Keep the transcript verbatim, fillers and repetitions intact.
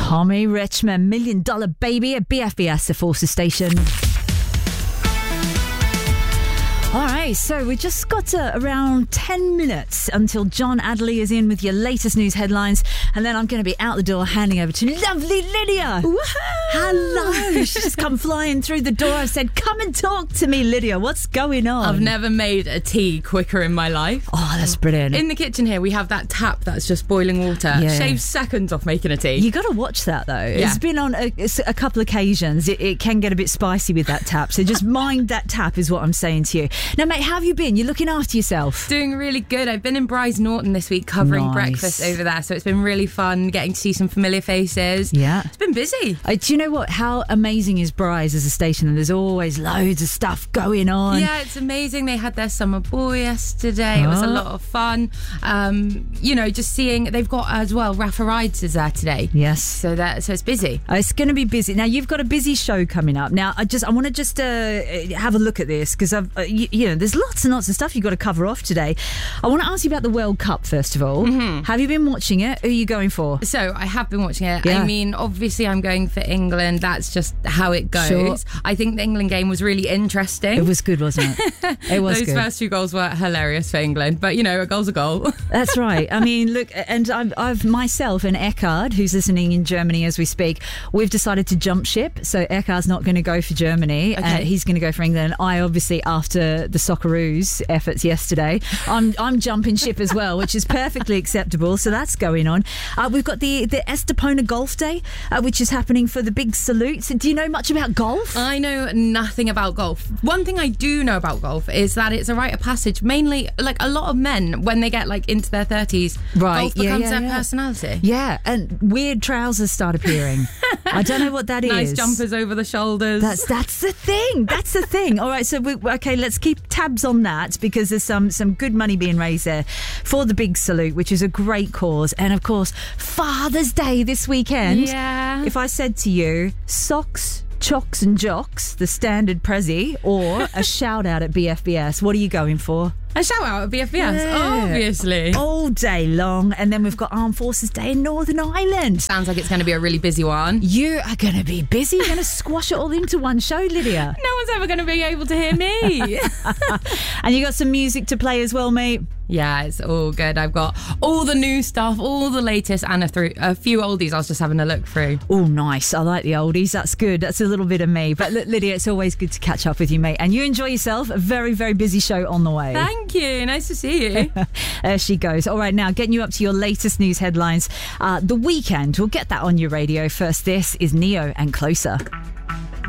Tommy Richmond, Million Dollar Baby at B F B S, the Forces Station. All right, so we just got uh, around ten minutes until John Adderley is in with your latest news headlines, and then I'm going to be out the door handing over to lovely Lydia. Woohoo! Hello. She's just come flying through the door. I said, come and talk to me, Lydia. What's going on? I've never made a tea quicker in my life. Oh, that's brilliant. In the kitchen here, we have that tap that's just boiling water. Yeah. Shaves seconds off making a tea. You got to watch that, though. Yeah. It's been on a, a couple occasions. It, it can get a bit spicy with that tap, so just mind that tap is what I'm saying to you. Now, mate, how have you been? You're looking after yourself. Doing really good. I've been in Bryce Norton this week covering Nice. breakfast over there, so it's been really fun getting to see some familiar faces. Yeah. It's been busy. Uh, do you know what? How amazing is Bryce as a station? And there's always loads of stuff going on. Yeah, it's amazing. They had their summer ball yesterday. It was a Oh. lot of fun. Um, you know, just seeing, they've got as well, Rafa Rides is there today. Yes. So that so it's busy. Uh, It's going to be busy. Now, you've got a busy show coming up. Now, I just I want to just uh, have a look at this because I've uh, you, you know there's lots and lots of stuff you've got to cover off today. I want to ask you about the World Cup first of all. Mm-hmm. Have you been watching it? Who are you going for? So I have been watching it. Yeah. I mean, obviously I'm going for England. That's just how it goes. Sure. I think the England game was really interesting. It was good, wasn't it? It was Those good. first two goals were hilarious for England, but you know, a goal's a goal. That's right. I mean, look, and I've, I've myself and Eckhard, who's listening in Germany as we speak, we've decided to jump ship. So Eckhard's not going to go for Germany. Okay. Uh, he's going to go for England. I obviously, after the Socceroos efforts yesterday, I'm I'm jumping ship as well, which is perfectly acceptable. So that's going on. Uh, we've got the the Estepona Golf Day, uh, which is happening for the big salutes. Do you know much about golf? I know nothing about golf. One thing I do know about golf is that it's a rite of passage. Mainly, like a lot of men, when they get like into their thirties, Right, golf yeah, becomes yeah, their yeah. personality. Yeah, and weird trousers start appearing. I don't know what that is. Nice jumpers over the shoulders. That's that's the thing. That's the thing. All right, so we, okay, let's keep tabs on that because there's some some good money being raised there for the big salute, which is a great cause. And of course, Father's Day this weekend. Yeah. If I said to you, socks, chocks and jocks, the standard Prezi, or a shout out at B F B S, what are you going for? A shout out at B F B S, Yeah. obviously. All day long. And then we've got Armed Forces Day in Northern Ireland. Sounds like it's going to be a really busy one. You are going to be busy. You're going to squash it all into one show, Lydia. No one's ever going to be able to hear me. And you got some music to play as well, mate. Yeah, it's all good. I've got all the new stuff, all the latest, and a, through, a few oldies I was just having a look through. Oh, nice. I like the oldies. That's good. That's a little bit of me. But L- Lydia, it's always good to catch up with you, mate. And you enjoy yourself. A very, very busy show on the way. Thank you. Nice to see you. There she goes. All right, now getting you up to your latest news headlines. Uh, the Weekend. We'll get that on your radio. First, this is Neo and Closer.